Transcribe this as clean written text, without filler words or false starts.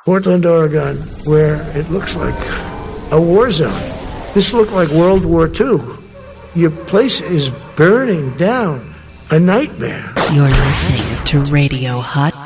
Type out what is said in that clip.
Portland, Oregon, where it looks like a war zone. This looked like World War II. Your place is burning down. A nightmare. You're listening to Radio Hot